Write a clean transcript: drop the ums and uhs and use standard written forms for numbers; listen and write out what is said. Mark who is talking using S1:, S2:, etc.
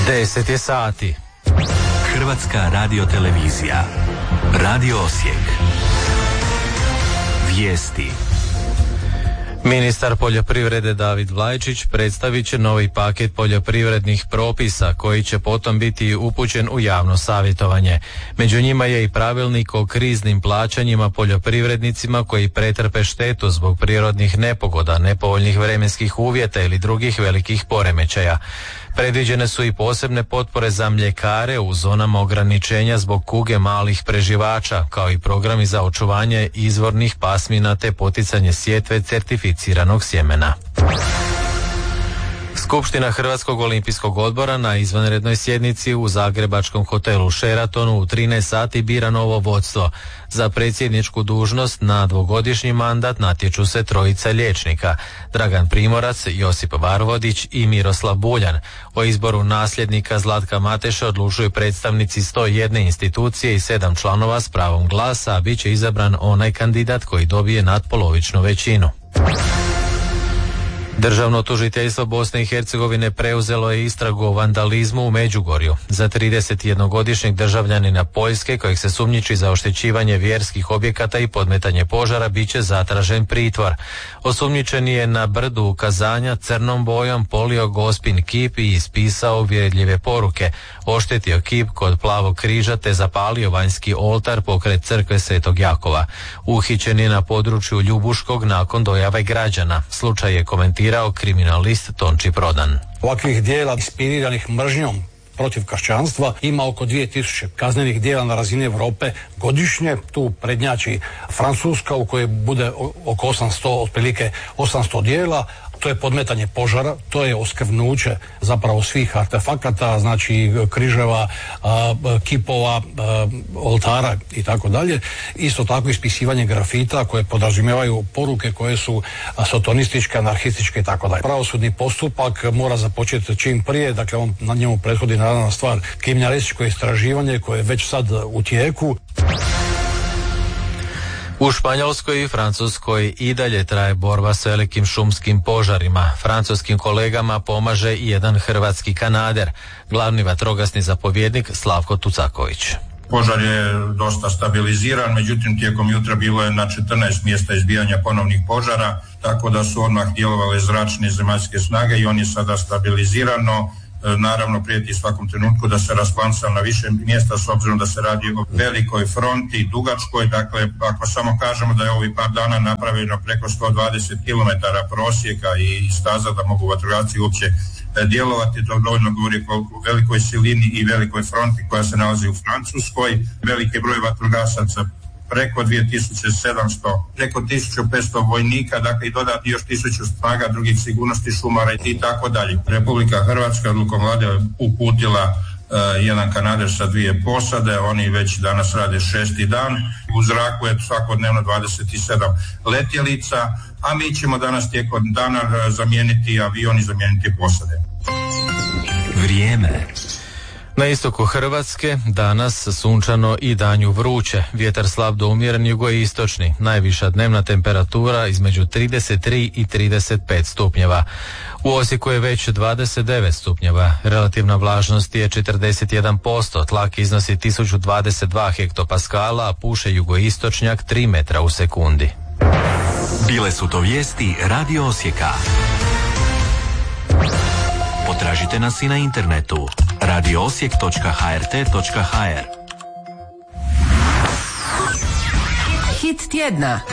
S1: 10 je sati.
S2: Hrvatska radiotelevizija. Radio Osijek. Vijesti.
S1: Ministar poljoprivrede David Vlajčić predstavit će novi paket poljoprivrednih propisa koji će potom biti upućen u javno savjetovanje. Među njima je i pravilnik o kriznim plaćanjima poljoprivrednicima koji pretrpe štetu zbog prirodnih nepogoda, nepovoljnih vremenskih uvjeta ili drugih velikih poremećaja. Predviđene su i posebne potpore za mljekare u zonama ograničenja zbog kuge malih preživača, kao i programi za očuvanje izvornih pasmina te poticanje sjetve certificiranog sjemena. Skupština Hrvatskog olimpijskog odbora na izvanrednoj sjednici u zagrebačkom hotelu Sheratonu u 13 sati bira novo vodstvo. Za predsjedničku dužnost na dvogodišnji mandat natječu se trojica liječnika: Dragan Primorac, Josip Varvodić i Miroslav Buljan. O izboru nasljednika Zlatka Mateše odlučuju predstavnici 101 institucije i 7 članova s pravom glasa, a bit će izabran onaj kandidat koji dobije natpolovičnu većinu. Državno tužiteljstvo Bosne i Hercegovine preuzelo je istragu o vandalizmu u Međugorju. Za 31-godišnjeg državljanina Poljske, kojeg se sumnjiči za oštećivanje vjerskih objekata i podmetanje požara, bit će zatražen pritvor. Osumnjičeni je na brdu ukazanja crnom bojom polio gospin kip i ispisao uvjerljive poruke, oštetio kip kod Plavog križa te zapalio vanjski oltar pokraj crkve Svetog Jakova. Uhićen je na području Ljubuškog nakon dojave građana. Slučaj je komentirao kriminalist Tonči Prodan.
S3: Ovakvih dijela inspiriranih mržnjom protiv kršćanstva ima oko 2000 kaznenih dijela na razini Europe godišnje. Tu prednjači Francuska u kojoj bude oko 800, otprilike 800 dijela. To je podmetanje požara, to je oskvrnuće zapravo svih artefakata, znači križeva, kipova, oltara i tako dalje. Isto tako ispisivanje grafita koje podrazumijevaju poruke koje su sotonističke, anarhističke i tako dalje. Pravosudni postupak mora započeti čim prije, dakle na njemu prethodi naravno stvar kriminalističko istraživanje koje je već sad u tijeku.
S1: U Španjolskoj i Francuskoj i dalje traje borba s velikim šumskim požarima. Francuskim kolegama pomaže i jedan hrvatski kanader, glavni vatrogasni zapovjednik Slavko Tucaković.
S4: Požar je dosta stabiliziran, međutim tijekom jutra bilo je na 14 mjesta izbijanja ponovnih požara, tako da su odmah djelovale zračne i zemaljske snage i on je sada stabilizirano. Naravno prijeti svakom trenutku da se rasplamsa na više mjesta s obzirom da se radi o velikoj fronti, dugačkoj. Dakle, ako samo kažemo da je ovih par dana napravljeno preko 120 km prosjeka i staza da mogu vatrogasci uopće djelovati, to dovoljno govori o velikoj silini i velikoj fronti koja se nalazi u Francuskoj. Veliki broj vatrogasaca, preko 2700, preko 1500 vojnika, dakle i dodati još 1000 snaga drugih sigurnosti, šumara i tako dalje. Republika Hrvatska odlukom vlade uputila jedan kanader sa 2 posade, oni već danas rade 6. dan. U zraku je svakodnevno 27 letjelica, a mi ćemo danas tijekom dana zamijeniti avion i zamijeniti posade.
S2: Vrijeme.
S1: Na istoku Hrvatske danas sunčano i danju vruće, vjetar slab do umjeren jugoistočni, najviša dnevna temperatura između 33 i 35 stupnjeva. U Osijeku je već 29 stupnjeva, relativna vlažnost je 41%, tlak iznosi 1022 hektopaskala, a puše jugoistočnjak 3 metra u sekundi.
S2: Bile su to vijesti Radio Osijeka. Potražite nas i na internetu radioosijek.hrt.hr.
S5: Hit tjedna.